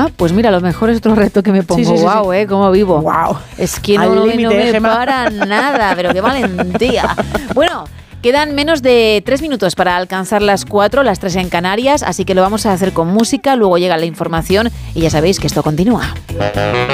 Ah, pues mira, a lo mejor es otro reto que me pongo. Sí. Wow, ¿cómo vivo? Wow. Es que Al no límite, me Gemma. para nada, pero qué valentía. Bueno, quedan menos de 3 minutos para alcanzar las 4, las 3 en Canarias, así que lo vamos a hacer con música, luego llega la información y ya sabéis que esto continúa.